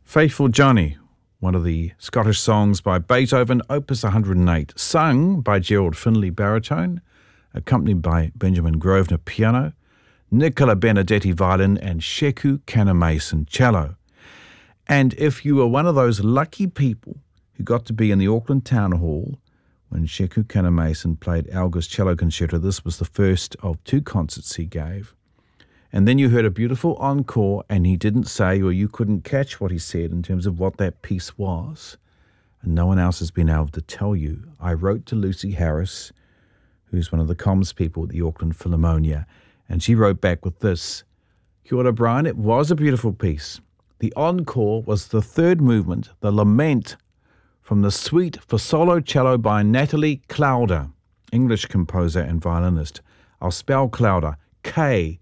Faithful Johnny, one of the Scottish songs by Beethoven, Opus 108, sung by Gerald Finley baritone, accompanied by Benjamin Grosvenor piano, Nicola Benedetti violin and Sheku Kannamason cello. And if you were one of those lucky people who got to be in the Auckland Town Hall when Sheku Kannamason played Elgar's cello concerto, this was the first of two concerts he gave. And then you heard a beautiful encore, and he didn't say, or you couldn't catch what he said in terms of what that piece was. And no one else has been able to tell you. I wrote to Lucy Harris, who's one of the comms people at the Auckland Philharmonia, and she wrote back with this: Kia ora, Brian, it was a beautiful piece. The encore was the third movement, the Lament, from the Suite for Solo Cello by Natalie Clouder, English composer and violinist. I'll spell Clouder, K-L-O-U-D-A,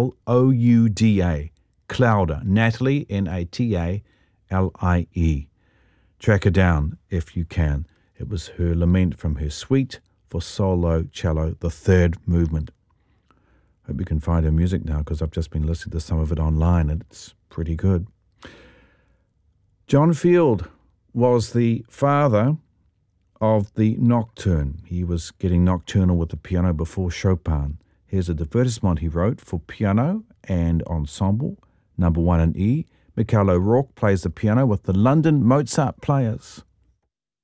Clouder, Natalie, N-A-T-A-L-I-E. Track her down if you can. It was her Lament from her Suite for Solo Cello, the third movement. Hope you can find her music now, because I've just been listening to some of it online and it's pretty good. John Field was the father of the Nocturne. He was getting nocturnal with the piano before Chopin. Here's a advertisement he wrote for piano and ensemble, number 1 in E. Michael O'Rourke plays the piano with the London Mozart Players.